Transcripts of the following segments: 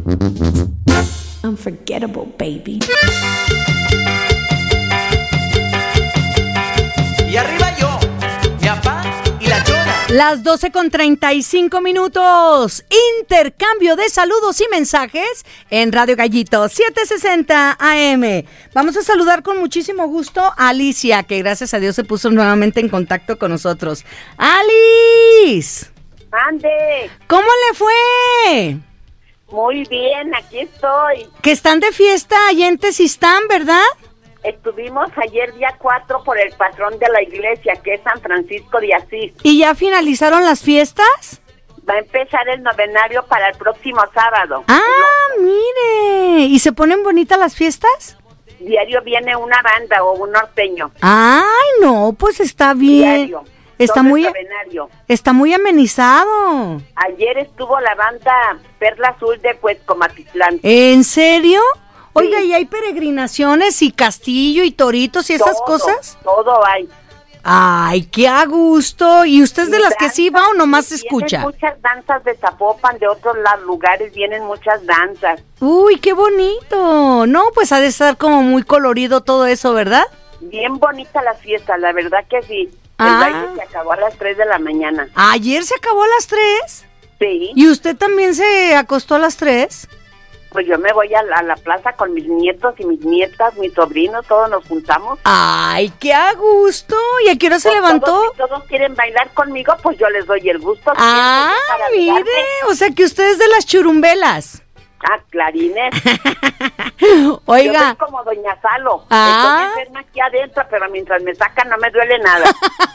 Unforgettable, baby. Y arriba yo, mi papá y la chona. Las 12:35. Intercambio de saludos y mensajes en Radio Gallito 760 AM. Vamos a saludar con muchísimo gusto a Alicia, que gracias a Dios se puso nuevamente en contacto con nosotros. ¡Alice! ¡Ande! ¿Cómo le fue? Muy bien, aquí estoy. Que están de fiesta allá en Tezistán, ¿verdad? Estuvimos ayer día 4 por el patrón de la iglesia, que es San Francisco de Asís. ¿Y ya finalizaron las fiestas? Va a empezar el novenario para el próximo sábado. ¡Ah, mire! ¿Y se ponen bonitas las fiestas? Diario viene una banda o un norteño. ¡Ay, no! Pues está bien. Diario. Está Todo muy, el novenario. está muy amenizado. Ayer estuvo la banda Perla Azul de Comatlán. ¿En serio? Oiga, Sí. ¿y hay peregrinaciones y castillo y toritos y esas cosas? Todo hay. ¡Ay, qué a gusto! ¿Y usted es de Y las que sí va o nomás vienen escucha? muchas danzas de Zapopan, de otros lugares vienen muchas danzas. ¡Uy, qué bonito! No, pues ha de estar como muy colorido todo eso, ¿verdad? Bien bonita la fiesta, la verdad que sí. El Ah. baile se acabó a las 3 de la mañana. ¿Ayer se acabó a las 3? Sí, ¿Y usted también se acostó a las 3? pues yo me voy a la plaza con mis nietos y mis nietas, mis sobrinos, todos nos juntamos. ¡Ay, qué a gusto! ¿Y a qué hora se Pues levantó? Todos quieren bailar conmigo, pues yo les doy el gusto. ¡Ah, Para mire! bailarme. O sea que usted es de las churumbelas. Ah, clarines. Yo Oiga, soy como Doña Salo. Ah. Estoy enferma aquí adentro, pero mientras me sacan no me duele nada.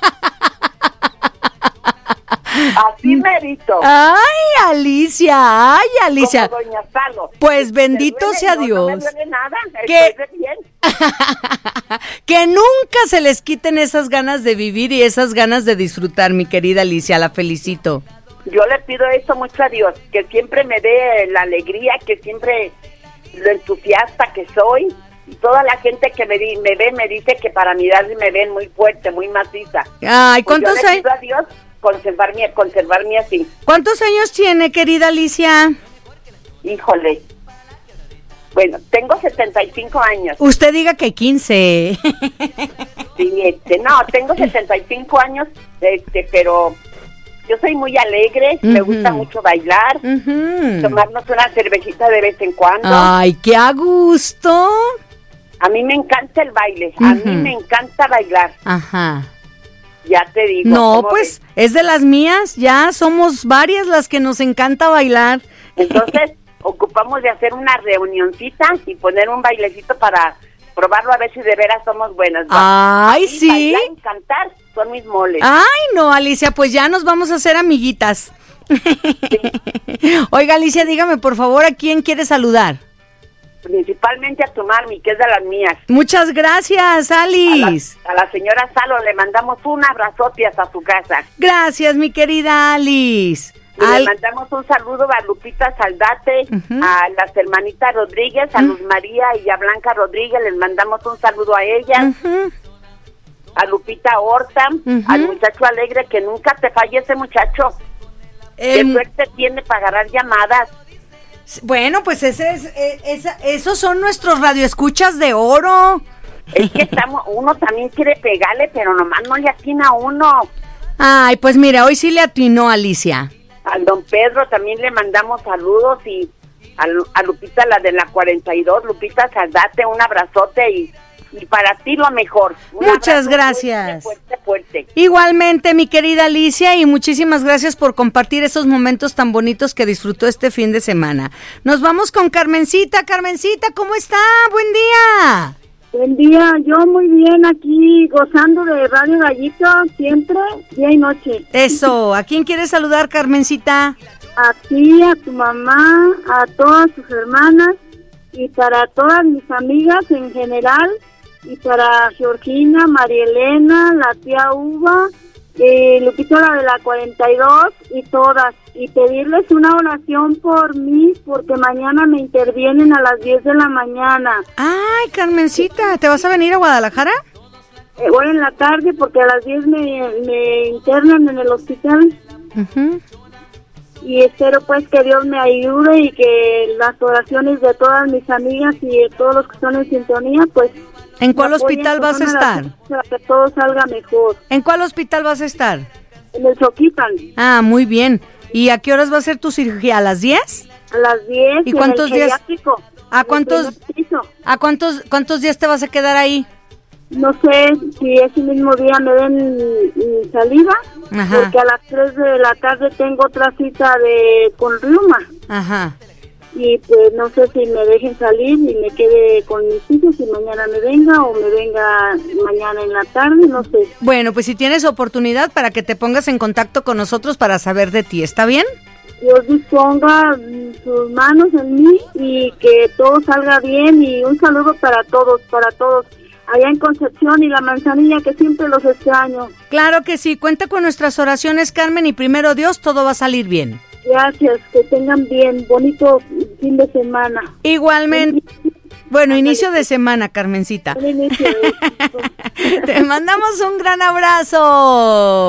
Así merito. ¡ay, Alicia! ¡Ay, Alicia! Como Doña Salo. Pues bendito ¿Te duele? sea No, Dios. No me duele nada. ¿Qué? Estoy re bien. Que nunca se les quiten esas ganas de vivir y esas ganas de disfrutar, mi querida Alicia, la felicito. Yo le pido eso mucho a Dios, que siempre me dé la alegría, que siempre lo entusiasta que soy. Y toda la gente que me ve me dice que para mirarme me ven muy fuerte, muy maciza. Ay, Pues ¿cuántos yo le pido a Dios conservarme así. años tiene, querida Alicia? Híjole. Bueno, tengo 75 años. Usted diga que 15. Sí, no, tengo 75 años, pero yo soy muy alegre, me Ujú. gusta mucho bailar, Ujú. tomarnos una cervecita de vez en cuando. Ay, qué a gusto. A mí me encanta el baile, a mí Ujú. me encanta bailar, Ajá. ya te digo. No, ¿cómo pues ves? es de las mías, ya somos varias las que nos encanta bailar. Entonces, ocupamos de hacer una reunioncita y poner un bailecito para probarlo a ver si de veras somos buenas. ¿va? Ay, A mí sí. bailar y cantar son mis moles. Ay, no, Alicia, pues ya nos vamos a hacer amiguitas. Oiga, Alicia, dígame, por favor, ¿a quién quiere saludar? Principalmente a tu mami, que es de las mías. Muchas gracias, Alice. A la señora Salo le mandamos un abrazote hasta su casa. Gracias, mi querida Alice. Y le mandamos un saludo a Lupita Saldate, Ujú. a las hermanitas Rodríguez, a Luz María y a Blanca Rodríguez, les mandamos un saludo a ellas, Ujú. a Lupita Horta, Ujú. al muchacho alegre, que nunca te falle ese muchacho. Qué Em, suerte tiene para agarrar llamadas. bueno, pues esos son nuestros radioescuchas de oro. Es que uno también quiere pegarle, pero nomás no le atina a uno. Ay, pues mira, hoy sí le atinó, Alicia. Al don Pedro también le mandamos saludos y a Lupita, la de la 42, Lupita Saldate, un abrazote y para ti lo mejor. Un Muchas abrazo gracias. Fuerte, fuerte. Igualmente, mi querida Alicia, y muchísimas gracias por compartir esos momentos tan bonitos que disfrutó este fin de semana. Nos vamos con Carmencita. Carmencita, ¿cómo está? Buen día. Buen día, yo muy bien aquí gozando de Radio Gallito siempre, día y noche. Eso, ¿a quién quieres saludar, Carmencita? A ti, a tu mamá, a todas tus hermanas y para todas mis amigas en general y para Georgina, María Elena, la tía Uva, Lupita la de la 42 y todas. Y pedirles una oración por mí porque mañana me intervienen a las 10 de la mañana. Ay, Carmencita, ¿te vas a venir a Guadalajara? Voy en la tarde porque a las 10 me internan en el hospital. Ujú. y espero pues que Dios me ayude y que las oraciones de todas mis amigas y de todos los que están en sintonía, pues... ¿En cuál hospital vas a estar? Para que todo salga mejor. ¿En cuál hospital vas a estar? En el Choquitan. Ah, muy bien. ¿Y a qué horas va a ser tu cirugía? ¿A las 10? A las 10. ¿Y cuántos en el días? geriátrico, ¿A cuántos días te vas a quedar ahí? No sé si ese mismo día me den salida, Ajá. porque a las 3 de la tarde tengo otra cita con Riuma. Ajá. Y pues no sé si me dejen salir y me quede con mis hijos y mañana me venga o me venga mañana en la tarde, no sé. Bueno, pues si tienes oportunidad para que te pongas en contacto con nosotros para saber de ti, ¿está bien? Dios disponga sus manos en mí y que todo salga bien, y un saludo para todos, allá en Concepción y La Manzanilla, que siempre los extraño. Claro que sí, cuenta con nuestras oraciones, Carmen, y primero Dios, todo va a salir bien. Gracias, que tengan bien, bonito fin de semana. Igualmente. Bueno, inicio de semana, Carmencita. Buen inicio de... Te mandamos un gran abrazo.